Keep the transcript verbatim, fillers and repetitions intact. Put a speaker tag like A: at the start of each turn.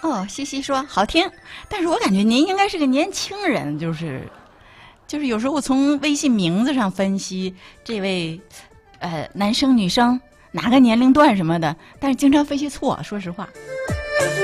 A: 哦，西西说好听，但是我感觉您应该是个年轻人，就是就是有时候我从微信名字上分析这位呃男生女生哪个年龄段什么的，但是经常分析错，说实话。